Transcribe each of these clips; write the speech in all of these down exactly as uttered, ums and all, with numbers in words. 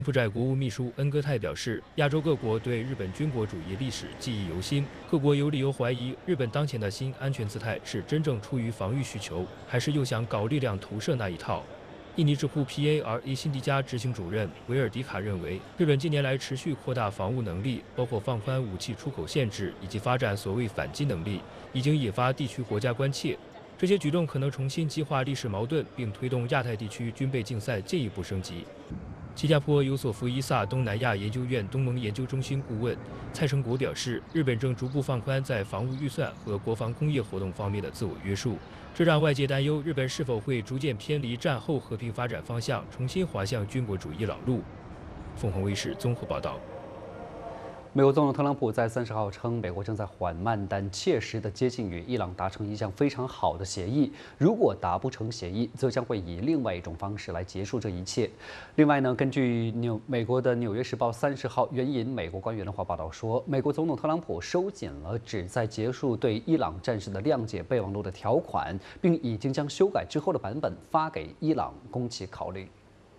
柬埔寨国务秘书恩戈泰表示，亚洲各国对日本军国主义历史记忆犹新，各国有理由怀疑日本当前的新安全姿态是真正出于防御需求，还是又想搞力量投射那一套。印尼智库 P A R E 辛迪加执行主任维尔迪卡认为，日本近年来持续扩大防务能力，包括放宽武器出口限制以及发展所谓反击能力，已经引发地区国家关切。这些举动可能重新激化历史矛盾，并推动亚太地区军备竞赛进一步升级。新加坡尤索夫伊萨东南亚研究院东盟研究中心顾问蔡成国表示，日本正逐步放宽在防务预算和国防工业活动方面的自我约束，这让外界担忧日本是否会逐渐偏离战后和平发展方向，重新滑向军国主义老路。凤凰卫视综合报道。 美国总统特朗普在三十号称，美国正在缓慢但切实地接近与伊朗达成一项非常好的协议。如果达不成协议，则将会以另外一种方式来结束这一切。另外呢，根据纽美国的《纽约时报》三十号援引美国官员的话报道说，美国总统特朗普收紧了旨在结束对伊朗战事的谅解备忘录的条款，并已经将修改之后的版本发给伊朗供其考虑。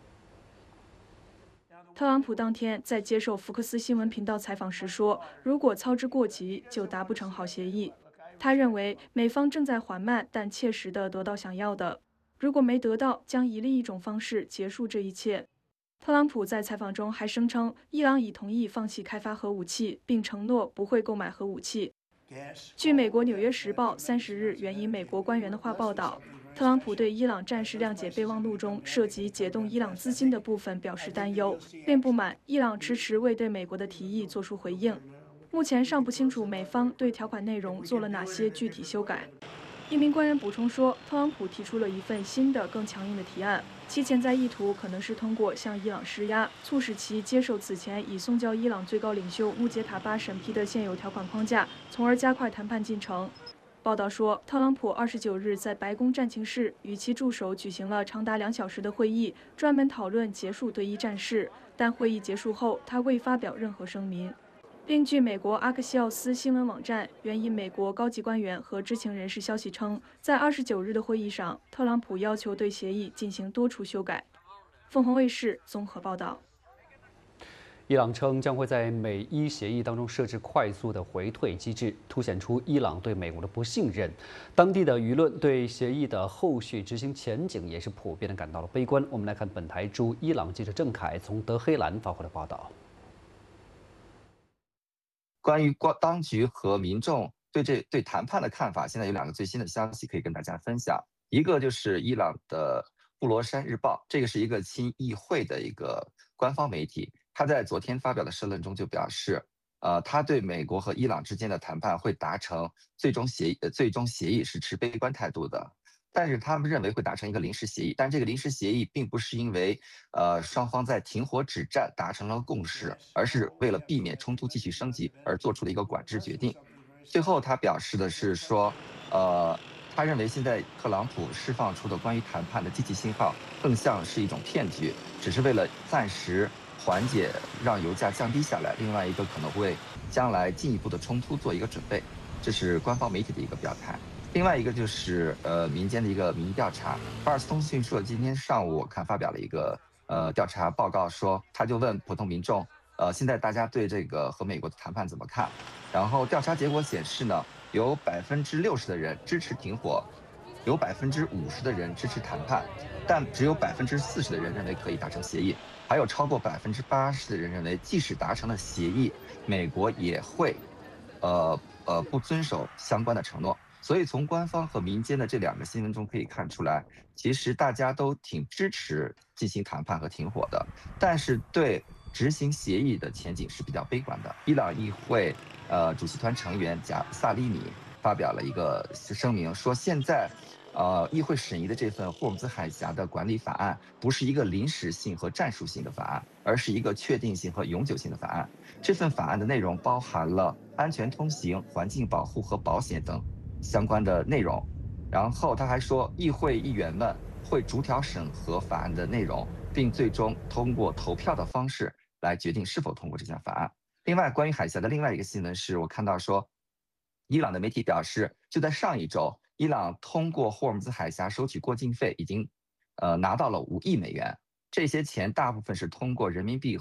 特朗普当天在接受福克斯新闻频道采访时说，如果操之过急，就达不成好协议。他认为美方正在缓慢但切实地得到想要的，如果没得到，将以另一种方式结束这一切。特朗普在采访中还声称，伊朗已同意放弃开发核武器，并承诺不会购买核武器。据美国《纽约时报》三十日援引美国官员的话报道，特朗普对伊朗战事谅解备忘录中涉及解冻伊朗资金的部分表示担忧，并不满伊朗迟迟未对美国的提议作出回应。目前尚不清楚美方对条款内容做了哪些具体修改。一名官员补充说，特朗普提出了一份新的、更强硬的提案，其潜在意图可能是通过向伊朗施压，促使其接受此前已送交伊朗最高领袖穆杰塔巴审批的现有条款框架，从而加快谈判进程。报道说，特朗普二十九日在白宫战情室与其助手举行了长达两小时的会议，专门讨论结束对伊战事。但会议结束后，他未发表任何声明。并据美国阿克西奥斯新闻网站援引美国高级官员和知情人士消息称，在二十九日的会议上，特朗普要求对协议进行多处修改。凤凰卫视综合报道。 伊朗称将会在美伊协议当中设置快速的回退机制，凸显出伊朗对美国的不信任。当地的舆论对协议的后续执行前景也是普遍的感到了悲观。我们来看本台驻伊朗记者郑凯从德黑兰发回的报道。 关于当局和民众对这对谈判的看法，现在有两个最新的消息可以跟大家分享。一个就是伊朗的布罗山日报，这个是一个亲议会的一个官方媒体，他在昨天发表的社论中就表示，呃，他对美国和伊朗之间的谈判会达成最终协议，呃，最终协议是持悲观态度的。但是他们认为会达成一个临时协议，但这个临时协议并不是因为呃双方在停火止战达成了共识，而是为了避免冲突继续升级而做出的一个管制决定。最后他表示的是说，呃，他认为现在特朗普释放出的关于谈判的积极信号，更像是一种骗局，只是为了暂时缓解让油价降低下来，另外一个可能为将来进一步的冲突做一个准备。这是官方媒体的一个表态。另外一个就是呃民间的一个民意调查，巴尔斯通讯社今天上午我看发表了一个呃调查报告，说他就问普通民众，呃现在大家对这个和美国的谈判怎么看？然后调查结果显示呢，有百分之六十的人支持停火，有百分之五十的人支持谈判，但只有百分之四十的人认为可以达成协议，还有超过百分之八十的人认为，即使达成了协议，美国也会呃呃不遵守相关的承诺。所以从官方和民间的这两个新闻中可以看出来，其实大家都挺支持进行谈判和停火的，但是对执行协议的前景是比较悲观的。伊朗议会呃主席团成员贾萨利米发表了一个声明，说现在呃议会审议的这份霍姆兹海峡的管理法案不是一个临时性和战术性的法案，而是一个确定性和永久性的法案。这份法案的内容包含了安全通行、环境保护和保险等相关的内容。然后他还说，议会议员们会逐条审核法案的内容，并最终通过投票的方式来决定是否通过这项法案。另外，关于海峡的另外一个新闻是，我看到说，伊朗的媒体表示，就在上一周，伊朗通过霍尔木兹海峡收取过境费，已经呃拿到了五亿美元。 这些钱大部分是通过人民币